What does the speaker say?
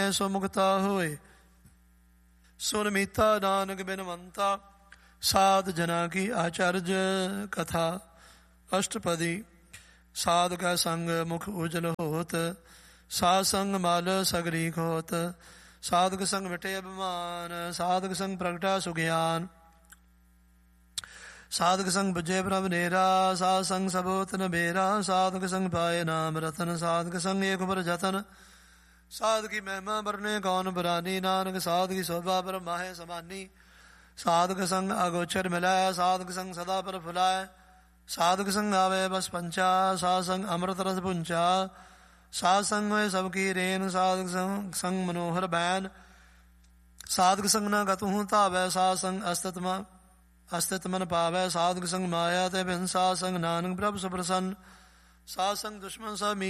ਸੋ ਮੁਕਤਾ ਹੋਏ। ਸੁਨ ਮੀਤਾ ਨਾਨਕ ਬਿਨਵੰਤਾ, ਸਾਧ ਜਨਾ ਕੀ ਆਚਰਜ ਕਥਾ। ਅਸ਼ਟਪਦੀ। ਸਾਧ ਕਾ ਸੰਗ ਮੁਖ ਉਜਲ ਹੋਤ, ਸਾਧ ਸੰਗ ਮਲ ਸਗਰੀ ਖੋਤ। ਸਾਧਕ ਸੰਗ ਮਿਟੇ ਅਭਿਮਾਨ, ਸਾਧਕ ਸੰਗ ਪ੍ਰਗਟਾ ਸੁਗਿਆਨ। ਸਾਧਕ ਸੰਗ ਬੁਝੇ ਪ੍ਰਭ ਨੇਰਾ, ਸਾਧ ਸੰਗ ਸਬੋਤ ਨਬੇਰਾ। ਸਾਧਕ ਸੰਗ ਪਾਏ ਨਾਮ ਰਤਨ, ਸਾਧਕ ਸੰਗ ਏਕ ਉਪਰ ਜਤਨ। ਸਾਧ ਕੀ ਮਹਿਮਾ ਵਰਨੇ ਕੌਣ ਬਰਾਨੀ, ਨਾਨਕ ਸਾਧ ਕੀ ਸ਼ੋਭਾ ਪਰ ਮਾਹੇ ਸਮਾਨੀ। ਸਾਧਕ ਸੰਗ ਅਗੋਚਰ ਮਿਲਾਇ, ਸਾਧਕ ਸੰਗ ਸਦਾ ਪਰ ਫੁਲਾਇ। ਸਾਧਕ ਸੰਗ ਆਵੇ ਬਸ ਪੰਚਾ, ਸਾਧ ਸੰਗ ਅੰਮ੍ਰਿਤ ਰਸ ਪੁੰਚਾ। ਸਾਧ ਸੰਗ ਹੋਏ ਸਭ ਕੀ ਰੇਨ, ਸਾਧਕ ਸੰਗ ਮਨੋਹਰ ਬੈਨ। ਸਾਧਕ ਸੰਗ ਨਾ ਗਤੁ ਧਾਵੈ, ਸਾਧ ਸੰਗ ਅਸਤਿਤ ਮਨ ਪਾਵੈ। ਸਾਧਕ ਸੰਗ ਮਾਇਆ ਤੇ ਬਿਨ, ਸਾਧ ਸੰਗ ਨਾਨਕ ਪ੍ਰਭ ਸੁ ਪ੍ਰਸੰਨ। ਸਾਧ ਸੰਗ ਦੁਸ਼ਮਨ ਸਭ